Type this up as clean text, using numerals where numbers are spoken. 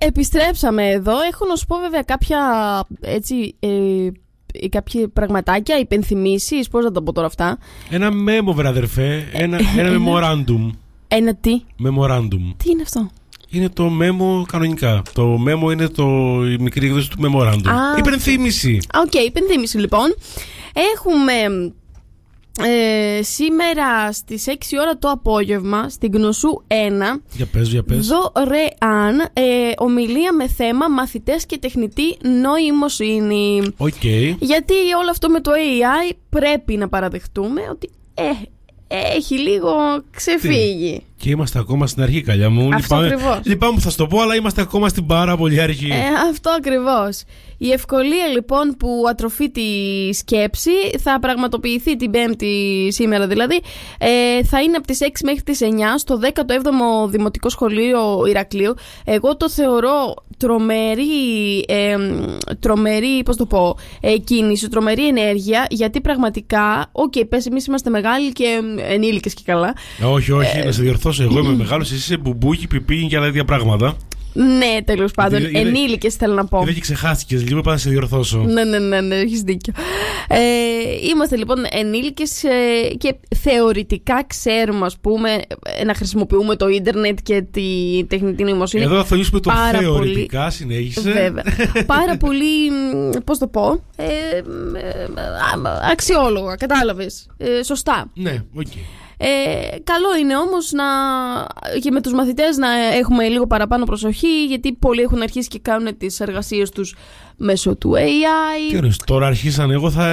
επιστρέψαμε εδώ. Έχω να σου πω βέβαια κάποια κάποια πραγματάκια, υπενθυμίσεις, πώς να τα πω τώρα αυτά. Ένα memo, βρε αδερφέ. Ένα memorandum. Ένα τι? Memorandum. Τι είναι αυτό? Είναι το memo κανονικά. Το memo είναι η μικρή έκδοση του memorandum. Υπενθύμηση. Οκ, υπενθύμηση λοιπόν. Έχουμε σήμερα στις 6 ώρα το απόγευμα στην Γνωσού 1. Για πες. Δωρεάν ομιλία με θέμα μαθητές και τεχνητή νοημοσύνη. Γιατί όλο αυτό με το AI πρέπει να παραδεχτούμε ότι έχει λίγο ξεφύγει. Και είμαστε ακόμα στην αρχή, καλιά μου. Λυπάμαι που θα σου το πω, αλλά είμαστε ακόμα στην πάρα πολύ αρχή. Αυτό ακριβώς. Η ευκολία λοιπόν που ατροφεί τη σκέψη θα πραγματοποιηθεί την Πέμπτη, σήμερα δηλαδή. Θα είναι από τις 6 μέχρι τις 9 στο 17ο Δημοτικό Σχολείο Ηρακλείου. Εγώ το θεωρώ τρομερή, πώς το πω, κίνηση, τρομερή ενέργεια, γιατί πραγματικά, πες εμείς είμαστε μεγάλοι και ενήλικες και καλά. Όχι, να σε διορθώσω, εγώ είμαι μεγάλος, εσύ είσαι μπουμπούκι, πιπί και άλλα ίδια πράγματα. Ναι, τέλος πάντων. Ενήλικες θέλω να πω. Δεν και ξεχάστηκες λίγο, είπα να σε διορθώσω. Ναι, έχεις δίκιο. Είμαστε λοιπόν ενήλικες και θεωρητικά ξέρουμε, ας πούμε, να χρησιμοποιούμε το ίντερνετ και τη τεχνητή νοημοσύνη. Εδώ θα θεωρήσουμε το θεωρητικά, συνέχισε. Βέβαια. Πάρα πολύ, πώς το πω, αξιόλογα, κατάλαβες. Σωστά. Ναι, οκ. Καλό είναι όμως και με τους μαθητές να έχουμε λίγο παραπάνω προσοχή, γιατί πολλοί έχουν αρχίσει και κάνουν τις εργασίες τους μέσω του AI. Και τώρα αρχίσαν, εγώ θα